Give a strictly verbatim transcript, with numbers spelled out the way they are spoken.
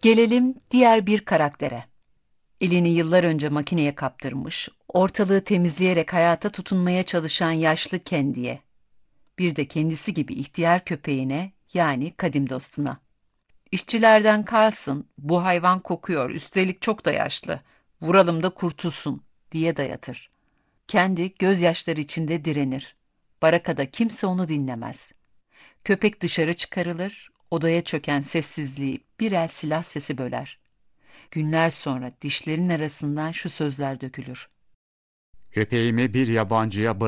Gelelim diğer bir karaktere. Elini yıllar önce makineye kaptırmış, ortalığı temizleyerek hayata tutunmaya çalışan yaşlı Candy'ye. Bir de kendisi gibi ihtiyar köpeğine, yani kadim dostuna. İşçilerden Carlson, bu hayvan kokuyor, üstelik çok da yaşlı, vuralım da kurtulsun diye dayatır. Kendi gözyaşları içinde direnir. Barakada kimse onu dinlemez. Köpek dışarı çıkarılır, odaya çöken sessizliği bir el silah sesi böler. Günler sonra dişlerin arasından şu sözler dökülür. Köpeğimi bir yabancıya